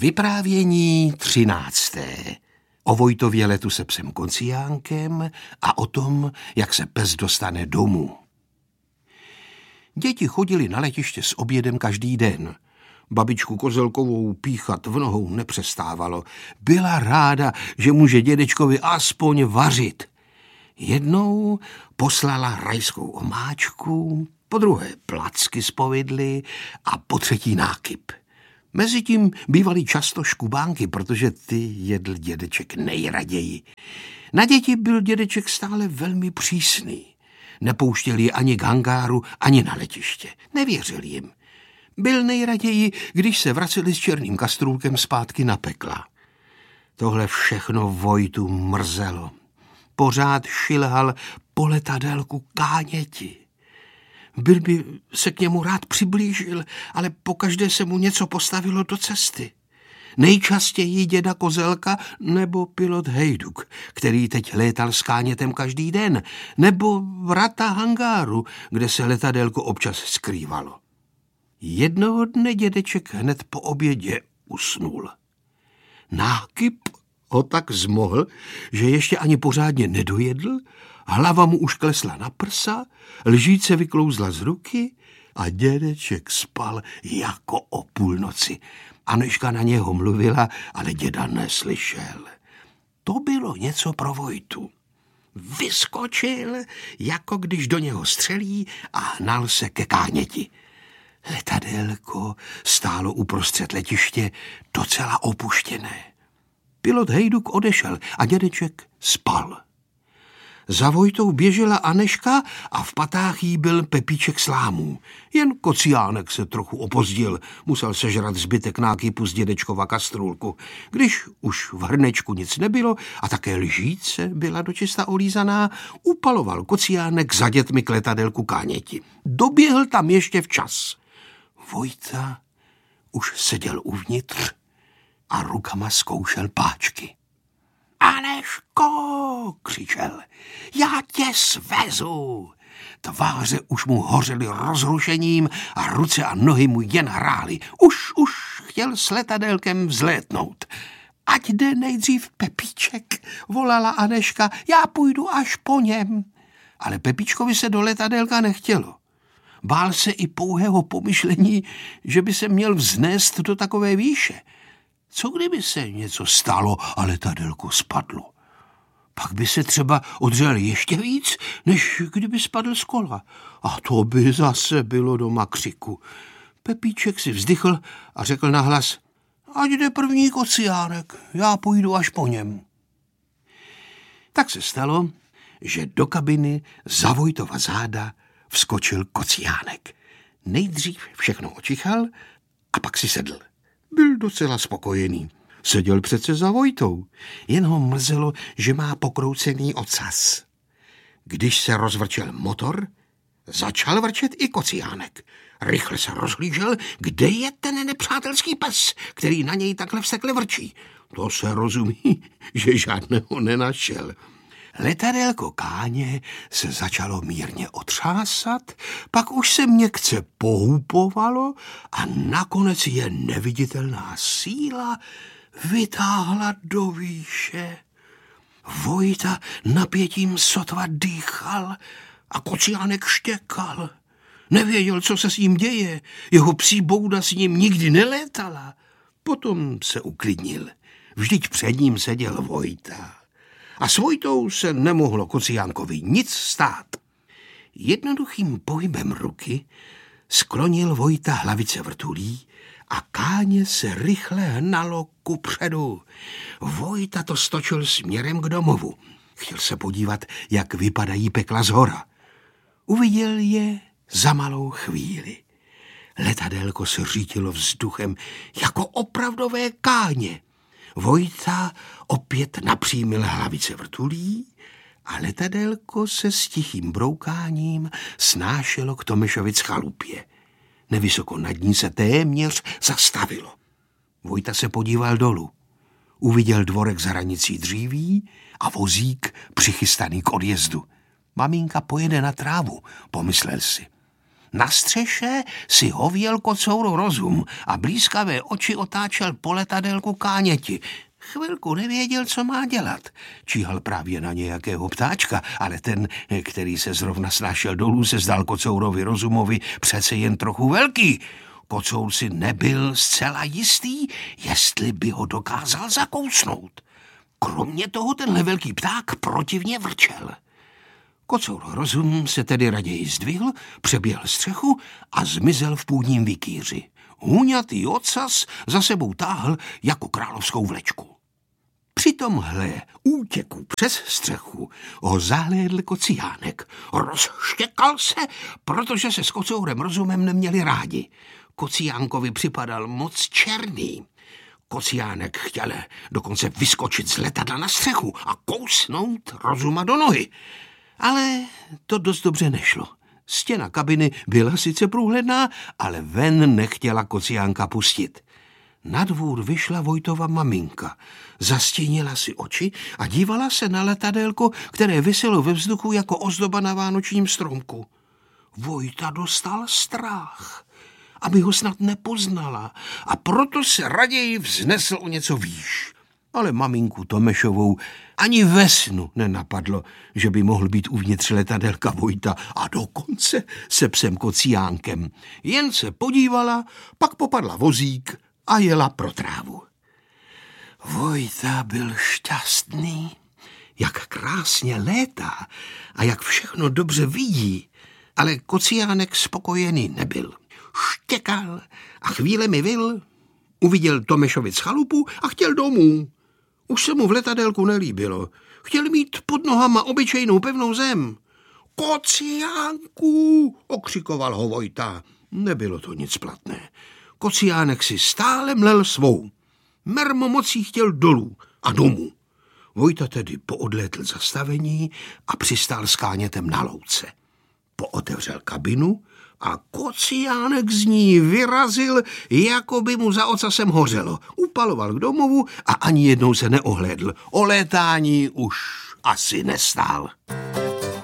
Vyprávění 13. O Vojtově letu se psem Kociánkem a o tom, jak se pes dostane domů. Děti chodili na letiště s obědem každý den. Babičku Kozelkovou píchat v nohou nepřestávalo. Byla ráda, že může dědečkovi aspoň vařit. Jednou poslala rajskou omáčku, podruhé placky z povidly a potřetí nákyp. Mezitím bývaly často škubánky, protože ty jedl dědeček nejraději. Na děti byl dědeček stále velmi přísný. Nepouštěl je ani k hangáru, ani na letiště. Nevěřil jim. Byl nejraději, když se vraceli s černým kastrůlkem zpátky na pekla. Tohle všechno Vojtu mrzelo. Pořád šilhal po letadélku Káněti. Byl by se k němu rád přiblížil, ale pokaždé se mu něco postavilo do cesty. Nejčastěji děda Kozelka nebo pilot Hejduk, který teď létal s Kánětem každý den, nebo vrata hangáru, kde se letadélko občas skrývalo. Jednoho dne dědeček hned po obědě usnul. Nákyp ho tak zmohl, že ještě ani pořádně nedojedl, hlava mu už klesla na prsa, lžíce vyklouzla z ruky a dědeček spal jako o půlnoci. Anežka na něho mluvila, ale děda neslyšel. To bylo něco pro Vojtu. Vyskočil, jako když do něho střelí a hnal se ke Káněti. Letadélko stálo uprostřed letiště docela opuštěné. Pilot Hejduk odešel a dědeček spal. Za Vojtou běžela Anežka a v patách jí byl Pepíček s lámů. Jen Kociánek se trochu opozdil, musel sežrat zbytek nákypu z dědečkova kastrůlku. Když už v hrnečku nic nebylo a také lžíce byla dočista olízaná, upaloval Kociánek za dětmi k letadélku Káněti. Doběhl tam ještě včas. Vojta už seděl uvnitř a rukama zkoušel páčky. Anežko, křičel, já tě svezu. Tváře už mu hořely rozrušením a ruce a nohy mu jen hrály. Už chtěl s letadélkem vzlétnout. Ať jde nejdřív Pepíček, volala Anežka, já půjdu až po něm. Ale Pepíčkovi se do letadélka nechtělo. Bál se i pouhého pomyšlení, že by se měl vznést do takové výše. Co kdyby se něco stalo a letadélko spadlo? Pak by se třeba odřel ještě víc, než kdyby spadl z kola. A to by zase bylo doma křiku. Pepíček si vzdychl a řekl nahlas, ať jde první Kociánek, já půjdu až po něm. Tak se stalo, že do kabiny za Vojtova záda vskočil Kociánek. Nejdřív všechno očichal a pak si sedl. Byl docela spokojený. Seděl přece za Vojtou. Jen ho mrzelo, že má pokroucený ocas. Když se rozvrčel motor, začal vrčet i Kociánek. Rychle se rozhlížel, kde je ten nepřátelský pes, který na něj takhle vsekle vrčí. To se rozumí, že žádného nenašel. Letadélko Káně se začalo mírně otřásat, pak už se měkce pohupovalo a nakonec je neviditelná síla vytáhla do výše. Vojta napětím sotva dýchal a Kociánek štěkal. Nevěděl, co se s ním děje, jeho psí bouda s ním nikdy nelétala. Potom se uklidnil, vždyť před ním seděl Vojta. A s Vojtou se nemohlo Kociánkovi nic stát. Jednoduchým pohybem ruky sklonil Vojta hlavice vrtulí a Káně se rychle hnalo kupředu. Vojta to stočil směrem k domovu. Chtěl se podívat, jak vypadají pekla zhora. Uviděl je za malou chvíli. Letadélko se řítilo vzduchem jako opravdové Káně. Vojta opět napřímil hlavice vrtulí a letadélko se s tichým broukáním snášelo k Tomešovic chalupě. Nevysoko nad ní se téměř zastavilo. Vojta se podíval dolů. Uviděl dvorek s hranicí dříví a vozík přichystaný k odjezdu. Maminka pojede na trávu, pomyslel si. Na střeše si hověl kocour Rozum a blízkavé oči otáčel po letadélku Káněti. Chvilku nevěděl, co má dělat. Číhal právě na nějakého ptáčka, ale ten, který se zrovna snášel dolů, se zdál kocourovi Rozumovi přece jen trochu velký. Kocour si nebyl zcela jistý, jestli by ho dokázal zakousnout. Kromě toho tenhle velký pták protivně vrčel. Kocour Rozum se tedy raději zdvihl, přeběhl střechu a zmizel v půdním vikýři. Hůňatý ocas za sebou táhl jako královskou vlečku. Při tomhle útěku přes střechu ho zahlédl Kociánek. Rozštěkal se, protože se s kocourem Rozumem neměli rádi. Kociánkovi připadal moc černý. Kociánek chtěl dokonce vyskočit z letadla na střechu a kousnout Rozuma do nohy. Ale to dost dobře nešlo. Stěna kabiny byla sice průhledná, ale ven nechtěla Kociánka pustit. Na dvůr vyšla Vojtova maminka. Zastínila si oči a dívala se na letadélko, které viselo ve vzduchu jako ozdoba na vánočním stromku. Vojta dostal strach, aby ho snad nepoznala, a proto se raději vznesl o něco výš. Ale maminku Tomešovou ani ve snu nenapadlo, že by mohl být uvnitř letadélka Vojta a dokonce se psem Kociánkem. Jen se podívala, pak popadla vozík a jela pro trávu. Vojta byl šťastný, jak krásně létá a jak všechno dobře vidí, ale Kociánek spokojený nebyl. Štěkal a chvílemi vyl, uviděl Tomešovic chalupu a chtěl domů. Už se mu v letadélku nelíbilo. Chtěl mít pod nohama obyčejnou pevnou zem. Kociánku, okřikoval ho Vojta. Nebylo to nic platné. Kociánek si stále mlel svou. Mermomocí chtěl dolů a domů. Vojta tedy poodlétl zastavení a přistál s Kánětem na louce. Pootevřel kabinu a Kociánek z ní vyrazil, jako by mu za ocasem hořelo. Upaloval k domovu a ani jednou se neohlédl. O létání už asi nestál.